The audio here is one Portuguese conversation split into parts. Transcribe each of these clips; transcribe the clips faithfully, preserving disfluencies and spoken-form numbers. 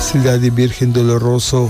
Cidade Virgen Doloroso.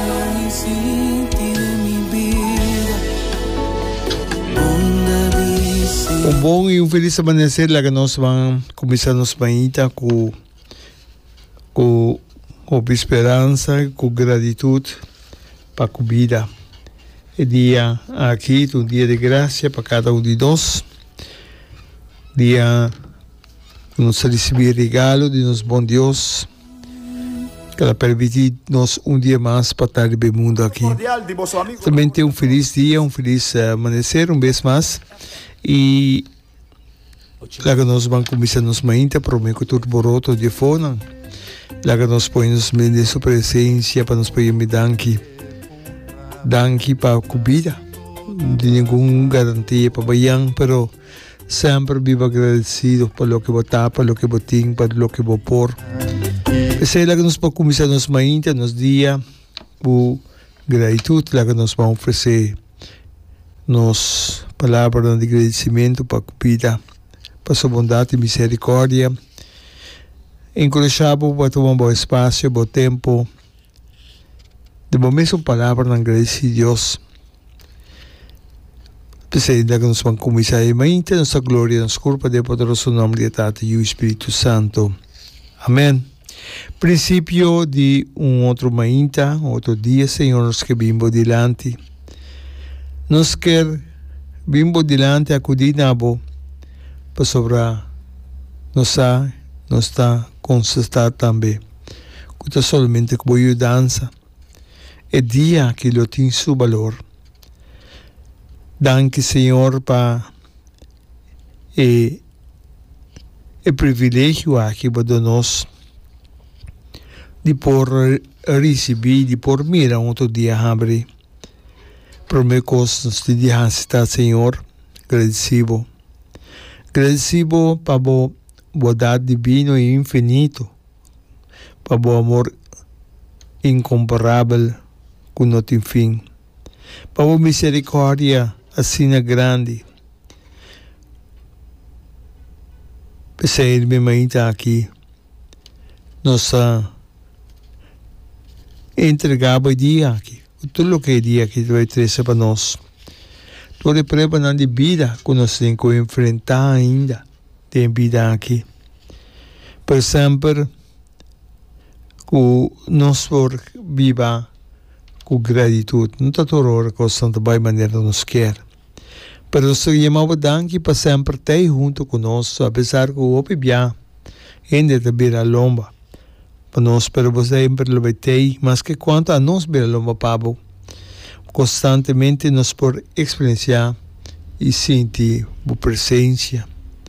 Um bom e um feliz amanhecer lá que nós vamos começar nos manhã com com com esperança, com gratitude para a vida. É dia aqui, um dia de graça para cada um de nós. Dia que nos receber regalo de nosso bom Deus, que ela permite nos um dia mais para estar no mundo aqui. Também tem um feliz dia, um feliz amanhecer, um vez mais. E lá que nós vamos começar nos manhã para o meu culto boroto de fona. Lá que nós põemos de sua presença para nos poder me danke. Danke para a comida. De nenhuma garantia para banhar, pero sempre vivo agradecido por lo que botar, por lo que botim, por lo que vou pôr. Essa é lá que nós vamos começar nos manhã, nos dias, por gratitude, lá que nós vamos oferecer nos palavras de agradecimento para a comida, para sua bondade e misericórdia. Encorajamos para tomar um bom espaço, bom tempo, de momento uma palavra de agradecer a Deus. Pensei que nós vamos começar a manhã, nossa glória, nossa culpa, de poderoso nome de Tata e o Espírito Santo. Amém. Princípio de um outro manhã, outro dia, Senhor, nos que vimos dilante. Nos quer vimos dilante acudir na bo, para sobrar nossa, nos está consistar também. Cuta somente com boa dança. É dia que ele tem seu valor. Danke, Senhor, para e o privilégio aqui para nós de por receber, de por mirar um outro dia abre. Por meu costas de dia está, Senhor, agradecido. Agradecido para a bondade divina e infinito, para o amor incomparável que não tem fim, para a misericórdia assim grande. Pensei minha mãe está aqui, nossa entregava o dia aqui, tudo o que é dia que vai trazer para nós. Toda a prova de vida que nós temos que enfrentar ainda, tem vida aqui. Por sempre, que nós por viva com gratitude, não está toda hora que Santa Pai maneira nos quer. Mas nós chamamos danke para sempre estar junto conosco, apesar que o hopi bia, ainda te vira lomba. Para nós, pero você sempre lo vai mas que quanto a nós vira lomba, Pablo, constantemente nos por experienciar e sentir a presença,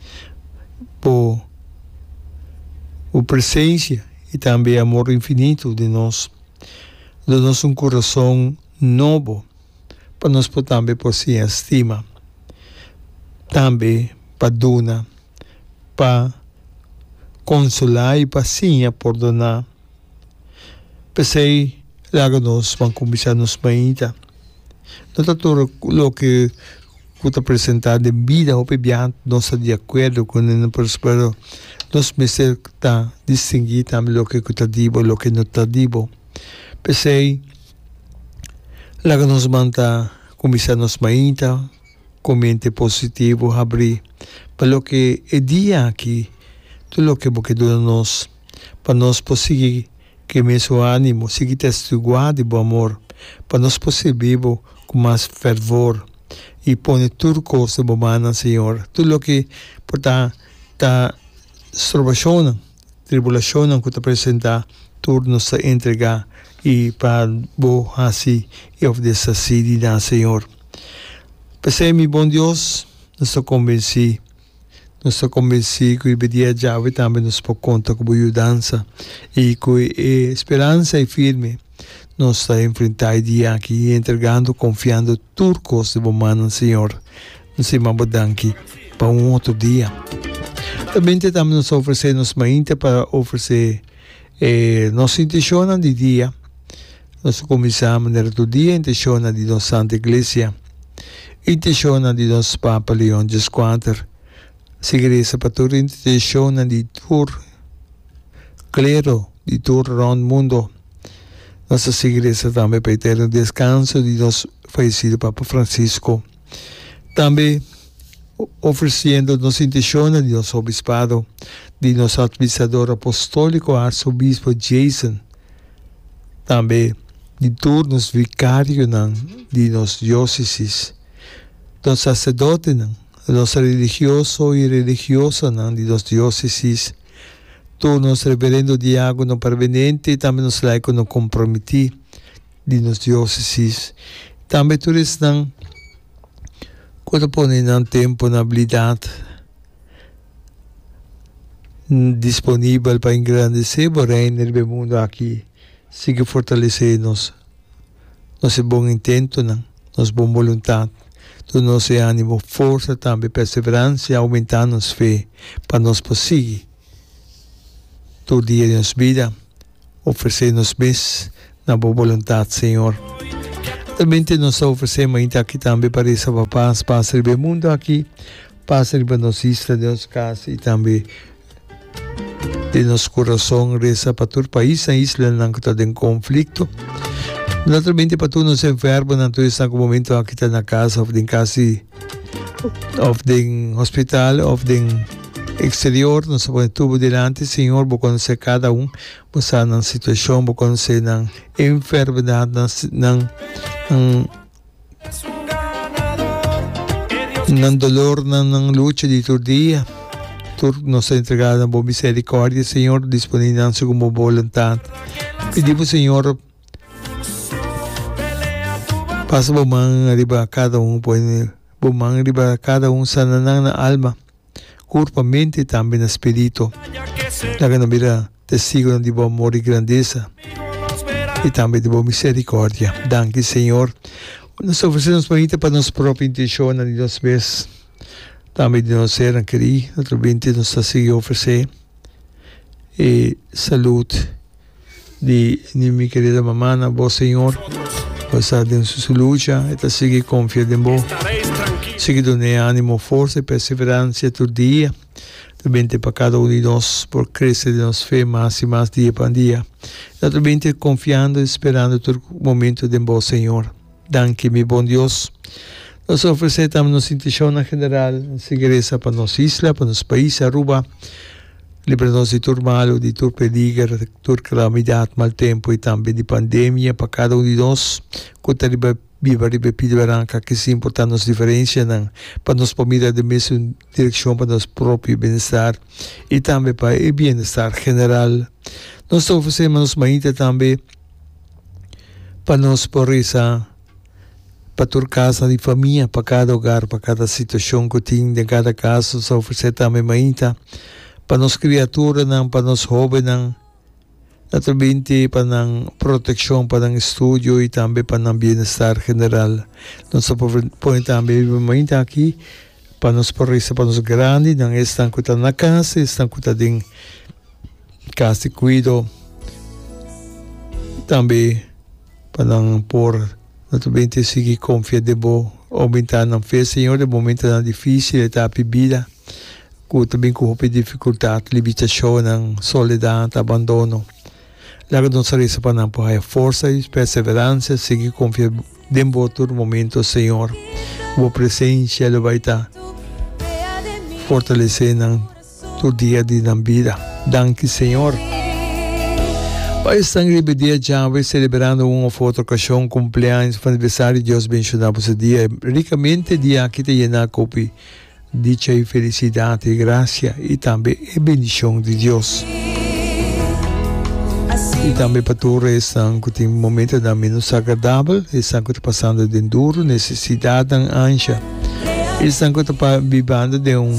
a presença e também amor infinito de nós. Dá-nos um coração novo, para nós também possuir estima, também para donar, para consolar e para sim perdonar. Pensei, lá que nós vamos começar nos manhã, não está tudo o que está apresentado em vida, ou bem, não está de acordo com o prospero, nós precisamos distinguir também o que está divo, o que não está divo. Pensei, lá que nós vamos começar nos manhã, com mente positivo, abrir, para o que é dia aqui, tudo o que você dá nós, para nós conseguir que mesmo ânimo, seguir testemunhar de bom amor, para nós poder viver com mais fervor e pôr tudo coisa humana, Senhor. Tudo o que está tá tribulação, tribulação que está apresentar, tudo nos entregar e para bom assim e obedecer assim, Senhor. Pensei, meu bom Deus, nós estou convencido. Nós estamos convencidos que o dia já também nos pode contar com a dança e com a esperança e firme. Nós estamos enfrentando o dia aqui, entregando, confiando tudo coisa humana, Senhor. Nós estamos danke para um outro dia. Também estamos nos oferecendo nos manhã para oferecer eh, nossa intenção de dia. Nós começamos no dia, intenção de nossa Santa Igreja, intenção de nosso Papa Leão quatorze. Seguirei para toda intenção de tur, claro, de todo el mundo. Nossa igreja também para eterno descanso de nosso falecido Papa Francisco. Também oferecendo nossa intenção de nosso obispado, de nosso administrador apostólico, arcebispo Jason. Também de todos os vicários de nossas dióceses, dos sacerdotes, dos religiosos e religiosas de nossas dióceses, todos os reverendos diáconos permanentes, também os laicos não comprometidos de nossas dióceses. Também todos não quando põem um tempo na habilidade disponível para engrandecer o reino do mundo aqui. Siga fortalecer-nos, nosso bom intento, nossa boa vontade, todo nosso ânimo, força também, perseverança, aumentar nossa fé, para nós prosseguir todo dia de nossa vida, oferecer-nos bem na boa vontade, Senhor. Também nós oferecemos ainda aqui também para essa paz, paz do mundo aqui, paz para nossa isla, de nossa casa e também de nosso coração, reza para todo o país, a isla não está em conflito. Naturalmente, para todos os enfermos, não estão no momento aqui está na casa, ou em casa, ou em hospital, ou em exterior, nós põe tudo delante, Senhor, vou conhecer cada um, vou estar na situação, vou conhecer na enfermidade, na na dolor, na luta de todo dia. Nos entregado na boa misericórdia, Senhor, disponível na sua boa vontade. Pedimos, Senhor, passa a mão arriba a cada um, põe a mão arriba a cada um, sana na alma, corpo, mente e também no espírito. Laga na mira testigo de bom amor e grandeza e também de boa misericórdia. Danke, Senhor. Nós oferecemos para nossa própria intenção, de nós mesmos. Também de nós ser aqui, naturalmente nos está seguindo oferecer e saúde de, de minha querida mamãe, bom Senhor, passar de sua luta, e está seguindo confiar em bom, seguindo dando ânimo, força e perseverança todo dia, também para cada um de nós, por crescer de nossa fé mais e mais dia para dia, naturalmente confiando e esperando todo momento de bom Senhor. Danke, meu bom Deus. Nós oferecemos nossa intenção na general, nossa igreja para nossa isla, para nosso país, Aruba, livra-nos de todo mal, de todo perigo, de toda calamidade, mal tempo e também de pandemia para cada um de nós, que riba viva riba branca, que se importa nossa diferença, para nos permitir de mesma direção para nosso próprio bem-estar e também para o bem-estar general. Nós oferecemos nossa maíta também para nos porreza, para toda casa de família, para cada hogar, para cada situação que tem, de cada caso, só oferecer também maíta, para nossa criatura, para nosso hobby, naturalmente para a proteção, para o estúdio e também para o bem-estar general. Nós põe também maíta aqui, para nos porreza, para nos grandes, não estão que na casa, estão que em casa de cuido, também para não pôr naturalmente seguir confiar de bom, aumentar na fé, Senhor, no momento na difícil, etapa de vida, com também com dificuldade, limitação, soledade, abandono. Laga nos reza para não pôr força e perseverança, seguir confiar de bom todo momento, Senhor. Boa presença, Ele vai estar fortalecendo todo dia de na vida. Danke, Senhor. Pai, estão dia já celebrando uma outra ocasião, cumpleaños, aniversário. Deus abençoe esse dia ricamente, dia que te llena de dicha e felicidade, e graça e também a bendição de Deus. E também para todos estão que tem momentos da menos agradável, estão que passando de duro, necessidade, anja, estão que vivendo de um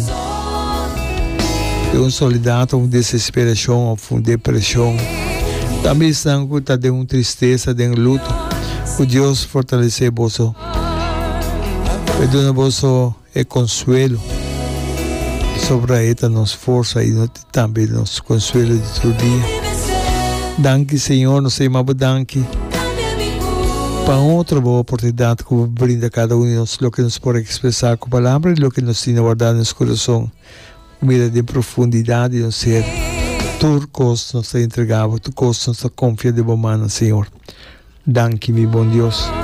de uma solidão, uma desesperação, uma depressão. Também estão que de uma tristeza, de um luto. Que Deus fortalecer você. Perdona você e consuelo. Sobre esta nossa força e também nosso consuelo de todo dia. Danke, Senhor, nos amamos, danke. Para outra boa oportunidade que brinda cada um de nós, o que nos pode expressar com palavras e o que nos tem guardado no nosso coração. Mira de profundidade no ser. turcos nos entregava, tu cosas nos confia de bomana, Senhor. Danke, mi bom Deus.